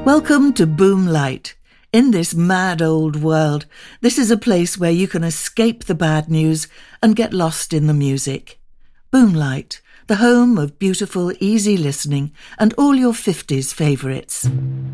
Welcome to Boomlight. In this mad old world, this is a place where you can escape the bad news and get lost in the music. Boomlight, the home of beautiful, easy listening and all your 50s favourites.